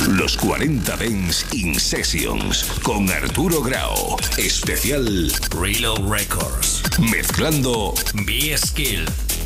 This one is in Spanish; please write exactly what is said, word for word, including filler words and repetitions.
Los cuarenta Dance In Sessions con Arturo Grau. Especial Reload Records. Mezclando B-Skill.